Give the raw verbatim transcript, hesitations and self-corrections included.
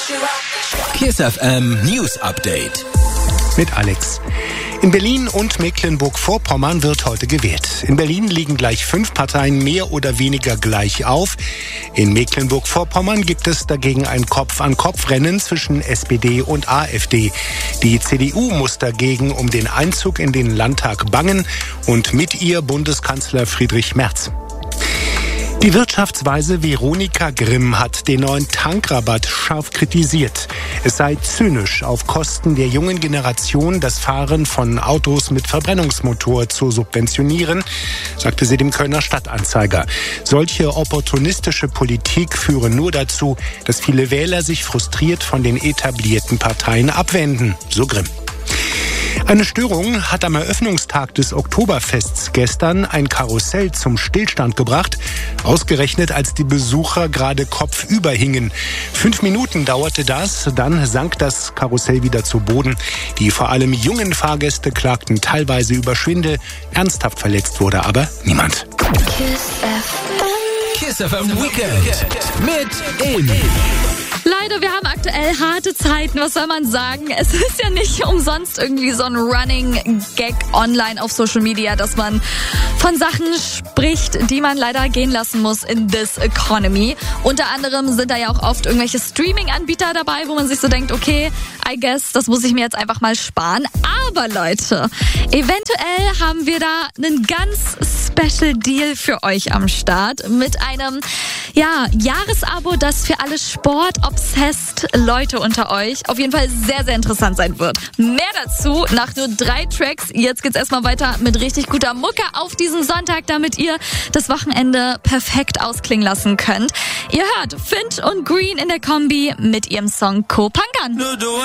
Kiss F M News Update. Mit Alex. In Berlin und Mecklenburg-Vorpommern wird heute gewählt. In Berlin liegen gleich fünf Parteien mehr oder weniger gleich auf. In Mecklenburg-Vorpommern gibt es dagegen ein Kopf-an-Kopf-Rennen zwischen S P D und AfD. Die C D U muss dagegen um den Einzug in den Landtag bangen und mit ihr Bundeskanzler Friedrich Merz. Die Wirtschaftsweise Veronika Grimm hat den neuen Tankrabatt scharf kritisiert. Es sei zynisch, auf Kosten der jungen Generation das Fahren von Autos mit Verbrennungsmotor zu subventionieren, sagte sie dem Kölner Stadtanzeiger. Solche opportunistische Politik führe nur dazu, dass viele Wähler sich frustriert von den etablierten Parteien abwenden, so Grimm. Eine Störung hat am Eröffnungstag des Oktoberfests gestern ein Karussell zum Stillstand gebracht, ausgerechnet als die Besucher gerade kopfüber hingen. Fünf Minuten dauerte das, dann sank das Karussell wieder zu Boden. Die vor allem jungen Fahrgäste klagten teilweise über Schwindel. Ernsthaft verletzt wurde aber niemand. Kiss F M. Kiss F M Weekend mit In. Leider, wir haben aktuell harte Zeiten, was soll man sagen? Es ist ja nicht umsonst irgendwie so ein Running Gag online auf Social Media, dass man von Sachen spricht, die man leider gehen lassen muss in this economy. Unter anderem sind da ja auch oft irgendwelche Streaming-Anbieter dabei, wo man sich so denkt, okay, I guess, das muss ich mir jetzt einfach mal sparen. Aber Leute, eventuell haben wir da einen ganz Special Deal für euch am Start mit einem ja, Jahresabo, das für alle Sport-obsessed Leute unter euch auf jeden Fall sehr, sehr interessant sein wird. Mehr dazu nach nur drei Tracks. Jetzt geht's erstmal weiter mit richtig guter Mucke auf diesem Sonntag, damit ihr das Wochenende perfekt ausklingen lassen könnt. Ihr hört Finch und Green in der Kombi mit ihrem Song Kopangan.